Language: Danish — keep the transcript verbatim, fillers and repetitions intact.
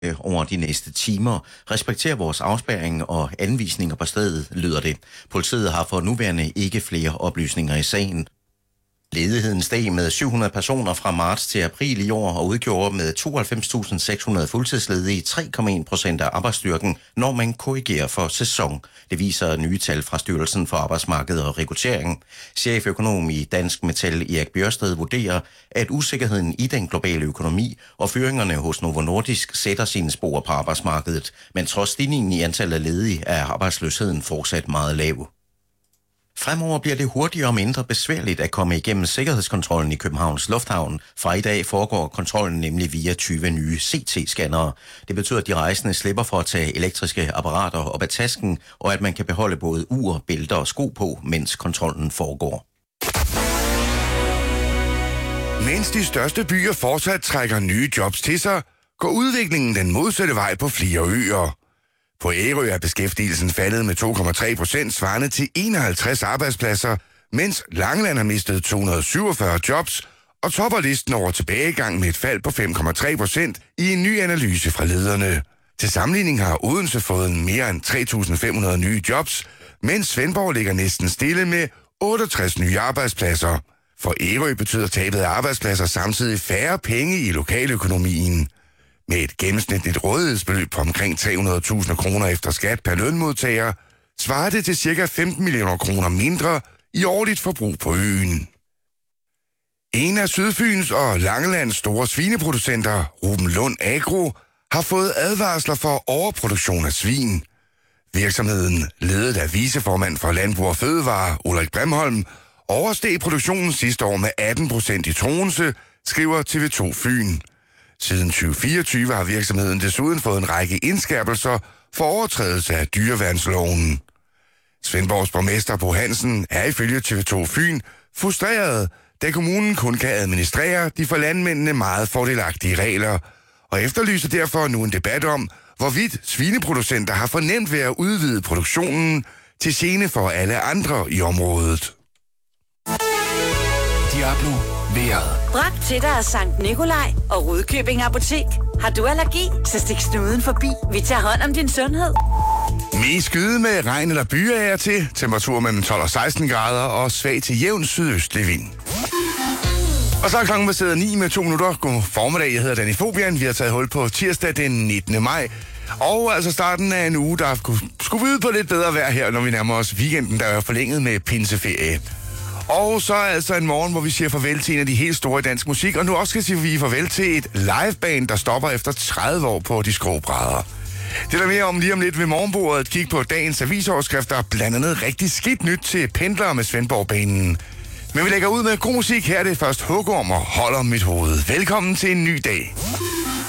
over de næste timer. Respekter vores afspærring og anvisninger på stedet, lyder det. Politiet har for nuværende ikke flere oplysninger i sagen. Ledigheden steg med syv hundrede personer fra marts til april i år og udgjorde med tooghalvfems tusind seks hundrede fuldtidsledige tre komma en procent af arbejdsstyrken, når man korrigerer for sæson. Det viser nye tal fra Styrelsen for Arbejdsmarked og Rekruttering. Cheføkonom i Dansk Metal Erik Bjørsted vurderer, at usikkerheden i den globale økonomi og føringerne hos Novo Nordisk sætter sine spor på arbejdsmarkedet, men trods stigningen i antallet af ledige er arbejdsløsheden fortsat meget lav. Fremover bliver det hurtigere og mindre besværligt at komme igennem sikkerhedskontrollen i Københavns Lufthavn. Fra i dag foregår kontrollen nemlig via tyve nye C T-scannere. Det betyder, at de rejsende slipper for at tage elektriske apparater op af tasken, og at man kan beholde både ur, bælter og sko på, mens kontrollen foregår. Mens de største byer fortsat trækker nye jobs til sig, går udviklingen den modsatte vej på flere øer. På Ærø er beskæftigelsen faldet med to komma tre procent, svarende til enoghalvtreds arbejdspladser, mens Langeland har mistet to hundrede syvogfyrre jobs og topper listen over tilbagegang med et fald på fem komma tre procent i en ny analyse fra lederne. Til sammenligning har Odense fået mere end tre tusind fem hundrede nye jobs, mens Svendborg ligger næsten stille med otteogtres nye arbejdspladser. For Ærø betyder tabet af arbejdspladser samtidig færre penge i lokaløkonomien. Med et gennemsnitligt rådighedsbeløb på omkring tre hundrede tusind kroner efter skat per lønmodtager, svarer det til ca. femten millioner kroner mindre i årligt forbrug på øen. En af Sydfyns og Langelands store svineproducenter, Ruben Lund Agro, har fået advarsler for overproduktion af svin. Virksomheden, ledet af viceformand for Landbrug og Fødevare, Ulrik Brimholm, oversteg produktionen sidste år med atten procent i Troense, skriver T V to Fyn. Siden tyve fireogtyve har virksomheden desuden fået en række indskærpelser for overtrædelse af dyreværnsloven. Svendborgs borgmester Bo Hansen er ifølge T V to Fyn frustreret, da kommunen kun kan administrere de for landmændene meget fordelagtige regler, og efterlyser derfor nu en debat om, hvorvidt svineproducenter har fornemt ved at udvide produktionen til gene for alle andre i området. Diablo Været. Bragt til dig af Sankt Nikolaj og Rudkøbing Apotek. Har du allergi, så stik snuden forbi. Vi tager hånd om din sundhed. Mest skyde med regn eller byer af til. Temperatur mellem tolv og seksten grader og svag til jævn sydøstlig vind. Og så er klokken baseret ni med to minutter. God formiddag, jeg hedder Danny Fobian. Vi har taget hul på tirsdag den nittende maj. Og altså starten af en uge, der skulle byde på lidt bedre vejr her, når vi nærmer os weekenden, der er forlænget med pinseferie. Og så er altså en morgen, hvor vi siger farvel til en af de helt store i dansk musik, og nu også skal sige farvel til et liveband, der stopper efter tredive år på de skrå-brædder. Det er der mere om lige om lidt ved morgenbordet. Kig på dagens avisoverskrifter, blandt andet rigtig skidt nyt til pendlere med Svendborg-banen. Men vi lægger ud med god musik. Her er det først Hugorm og Holder mit hoved. Velkommen til en ny dag.